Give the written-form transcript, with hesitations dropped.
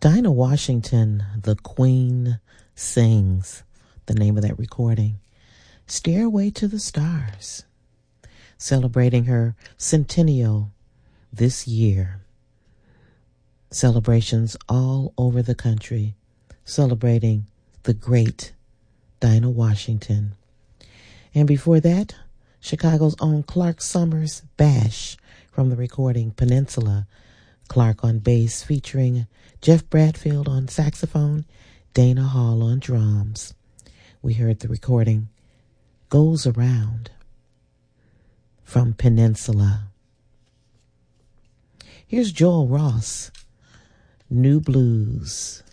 Dinah Washington, The Queen Sings, the name of that recording. Stairway to the Stars, celebrating her centennial this year. Celebrations all over the country, celebrating the great Dinah Washington. And before that, Chicago's own Clark Summers Bash from the recording Peninsula. Clark on bass featuring Jeff Bradfield on saxophone, Dana Hall on drums. We heard the recording Goes Around from Peninsula. Here's Joel Ross, New Blues.